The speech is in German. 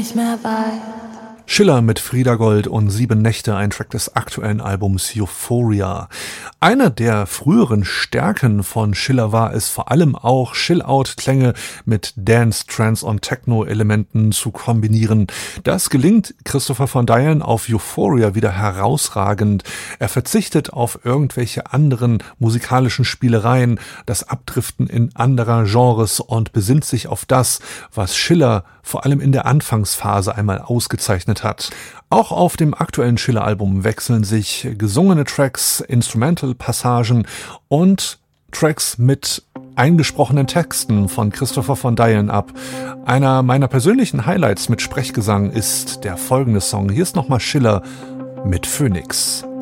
nicht mehr weit. Schiller mit Frieda Gold und 7 Nächte, ein Track des aktuellen Albums Euphoria. Eine der früheren Stärken von Schiller war es vor allem auch, Chill-Out-Klänge mit Dance, Trance und Techno-Elementen zu kombinieren. Das gelingt Christopher von Dyan auf Euphoria wieder herausragend. Er verzichtet auf irgendwelche anderen musikalischen Spielereien, das Abdriften in anderer Genres und besinnt sich auf das, was Schiller vor allem in der Anfangsphase einmal ausgezeichnet hat. Auch auf dem aktuellen Schiller-Album wechseln sich gesungene Tracks, Instrumental-Passagen und Tracks mit eingesprochenen Texten von Christopher von Dyan ab. Einer meiner persönlichen Highlights mit Sprechgesang ist der folgende Song. Hier ist nochmal Schiller mit Phoenix.